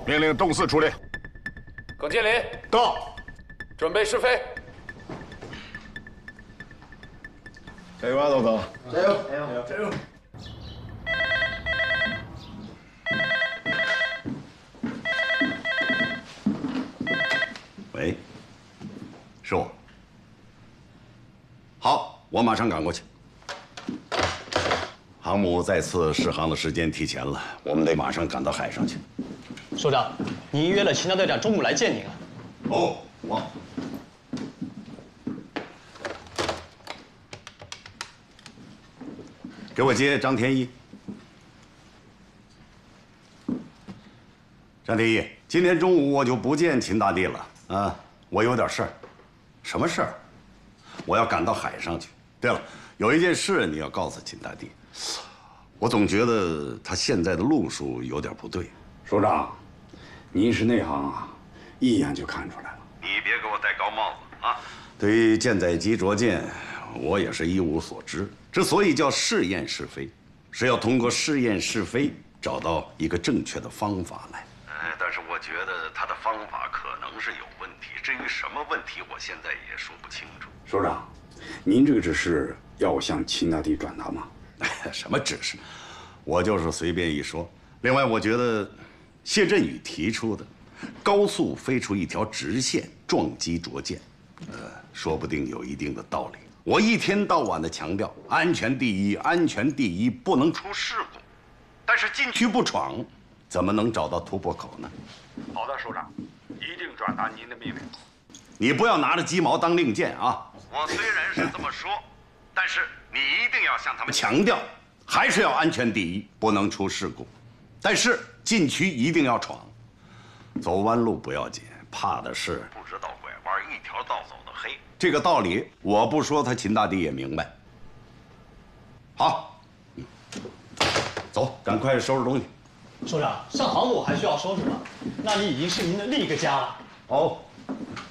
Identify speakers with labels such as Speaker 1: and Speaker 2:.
Speaker 1: 命令东四出列。
Speaker 2: 耿建林
Speaker 1: 到。
Speaker 2: 准备试飞。
Speaker 1: 加油啊，老耿！
Speaker 3: 加油！加油！加油！
Speaker 4: 喂，是我。好，我马上赶过去。航母再次试航的时间提前了，我们得马上赶到海上去。
Speaker 5: 首长，您约了秦大队长中午来见您了。
Speaker 4: 哦，我。给我接张天一。张天一，今天中午我就不见秦大帝了啊，我有点事儿。什么事儿？我要赶到海上去。对了，有一件事你要告诉秦大帝。我总觉得他现在的路数有点不对。
Speaker 6: 首长，您是内行啊，一眼就看出来了。
Speaker 4: 你别给我戴高帽子啊！对于舰载机着舰，我也是一无所知。之所以叫试验试飞，是要通过试验试飞找到一个正确的方法来。但是我觉得他的方法可能是有问题。至于什么问题，我现在也说不清楚。
Speaker 6: 首长，您这个指示要我向秦大帝转达吗？
Speaker 4: 什么指示？我就是随便一说。另外，我觉得谢振宇提出的高速飞出一条直线撞击着舰，说不定有一定的道理。我一天到晚的强调安全第一，安全第一，不能出事故。但是禁区不闯，怎么能找到突破口呢？
Speaker 6: 好的，首长，一定转达您的命令。
Speaker 4: 你不要拿着鸡毛当令箭啊！我虽然是这么说，但是你一定要向他们强调，还是要安全第一，不能出事故。但是禁区一定要闯，走弯路不要紧，怕的是不知道拐弯，一条道走到黑。这个道理我不说，他秦大帝也明白。好，走，赶快收拾东西。
Speaker 5: 首长，上航母还需要收拾吗？那里已经是您的另一个家了。
Speaker 4: 哦。